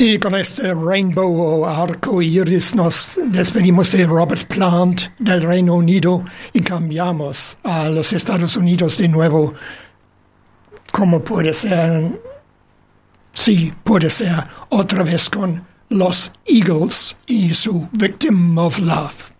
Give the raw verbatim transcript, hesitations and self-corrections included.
Y con este rainbow o arco iris nos despedimos de Robert Plant del Reino Unido y cambiamos a los Estados Unidos de nuevo. ¿Cómo puede ser? Sí, puede ser otra vez con los Eagles y su Victim of Love.